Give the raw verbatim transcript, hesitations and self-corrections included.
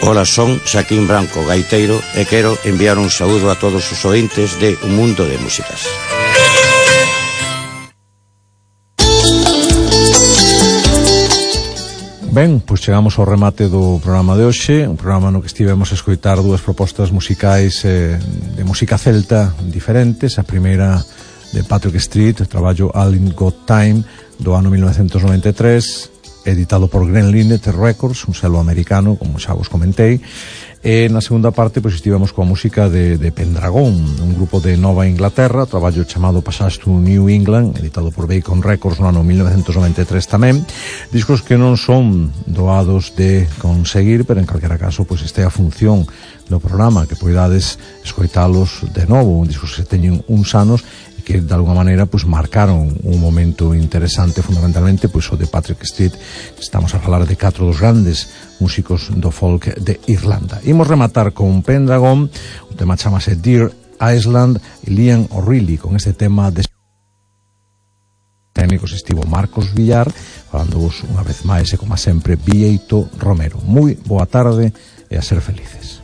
Ola, son Xaquín Branco, gaiteiro, e quero enviar un saúdo a todos os ointes de Un Mundo de Músicas. Ben, pois chegamos ao remate do programa de hoxe, un programa no que estivemos a escoitar dúas propostas musicais eh, de música celta diferentes. A primeira de Patrick Street, traballo All In Got Time, do ano mil novecentos noventa e tres, editado por Green Linnet Records, un selo americano, como xa vos comentei. E na segunda parte pois estivemos coa música de, de Pendragon, un grupo de Nova Inglaterra, traballo chamado Passage to New England, editado por Bacon Records no ano mil novecentos noventa e tres tamén. Discos que non son doados de conseguir, pero en calquera caso pois este é a función do programa, que poidades escoitalos de novo, discos que teñen uns anos que de alguna maneira pues marcaron un momento interesante, fundamentalmente pois o de Patrick Street. Estamos a falar de catro dos grandes músicos do folk de Irlanda. Imos rematar con Pendragon, o tema chamase Dear Iceland, e Liam O'Reilly con este tema de técnicos estivo Marcos Villar, falándovos unha vez máis e como sempre Bieito Romero. Moi boa tarde e a ser felices.